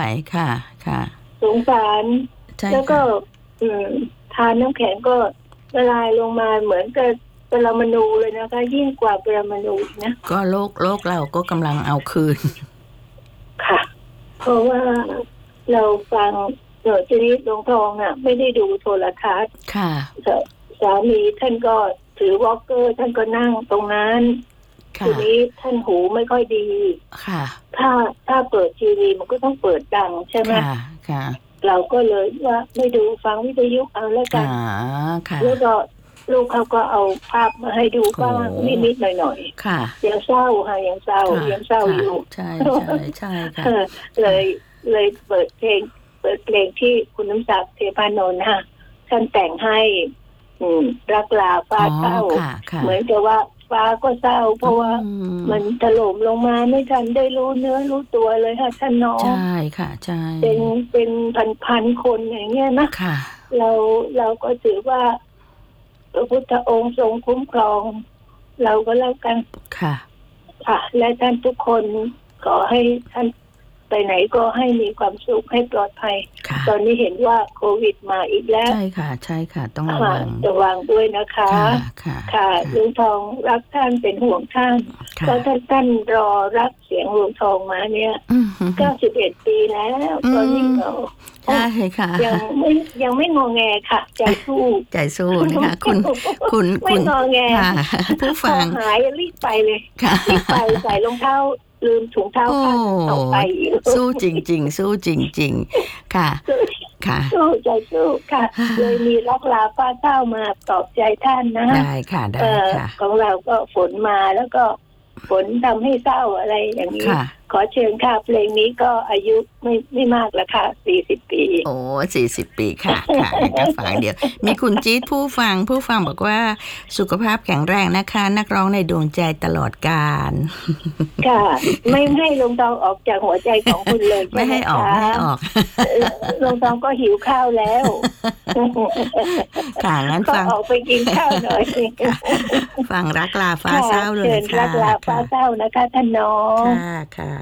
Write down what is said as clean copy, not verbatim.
ค่ะค่ะสงสารแล้วก็ทานน้ำแข็งก็ละลายลงมาเหมือนกับปรมาณูเลยนะคะยิ่งกว่าปรมาณูนะก็โลกเราก็กำลังเอาคืนค่ะเพราะว่าเราฟังทีนี้หลวงทองไม่ได้ดูโทรทัศน์ค่ะสามีท่านก็ถือวอล์กเกอร์ท่านก็นั่งตรงนั้นทีนี้ท่านหูไม่ค่อยดีค่ะถ้าเปิดทีวีมันก็ต้องเปิดดังใช่ไหมค่ะเราก็เลยว่าไม่ดูฟังวิทยุเอาแล้วกันแล้วก็ลูกเขาก็เอาภาพมาให้ดูบ้างนิดๆหน่อยๆค่ะยังเศร้าค่ะยังเศร้าอยู่ใช่ใช่ค่ะเลยเปิดเพลงที่คุณน้ำศักดิ์เทพานนท์ท่านแต่งให้รักลาฟ้าเศร้าเหมือนกับว่าฟ้าก็เศร้าเพราะว่ามันถล่มลงมาไม่ทันได้รู้เนื้อรู้ตัวเลยค่ะท่านน้องใช่ค่ะใช่เป็นพันคนอย่างเงี้ยนะเราก็ถือว่าพระพุทธองค์ทรงคุ้มครองเราก็แล้วกันค่ะและท่านทุกคนขอให้ท่านไปไหนก็ให้มีความสุขให้ปลอดภัยตอนนี้เห็นว่าโควิดมาอีกแล้วใช่ค่ะต้องระวังด้วยนะคะค่ะลุงทองรักท่านเป็นห่วงท่านเพราะท่านรอรับเสียงลุงทองมาเนี่ย91 ปีแล้วตอนนี้เราใช่ค่ะยังไม่งอแงค่ะใจสู้นะคะคุณไม่งอแงผู้ฟังหายรีบไปเลยรีบไปใส่รองเท้าลืมถุงเท้าข้างต่อไปสู้จริงสู้จริงค่ะสู้ใจสู้ค่ะเลยมีรักลาฟ้าเศร้ามาปลอบใจท่านนะได้ค่ะของเราก็ฝนมาแล้วก็ฝนทำให้เศร้าอะไรอย่างนี้ขอเชิญค่ะเพลงนี้ก็อายุไม่มากแล้วค่ะ40 ปีโอ้40 ปีค่ะก็ฟังเดียวมีคุณจี๊ดผู้ฟังบอกว่าสุขภาพแข็งแรงนะคะนักร้องในดวงใจตลอดกาลค่ะไม่ให้ลงทองออกจากหัวใจของคุณเลยไม่ให้ออกลงทองก็หิวข้าวแล้วค่ะงั้นฟังออกไปกินข้าวหน่อยฟังรักลาฟ้าเศร้าเลยค่ะรักลาฟ้าเศร้านะคะท่านน้องค่ะ